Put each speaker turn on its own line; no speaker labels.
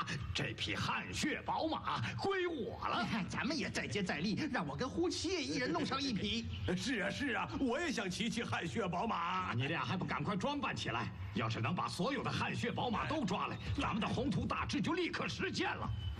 这匹汗血宝马归我了。
咱们也再接再厉，让我跟胡七爷一人弄上一匹。
是啊是啊，我也想骑汗血宝马。
你俩还不赶快装扮起来？要是能把所有的汗血宝马都抓来，咱们的宏图大志就立刻实现了。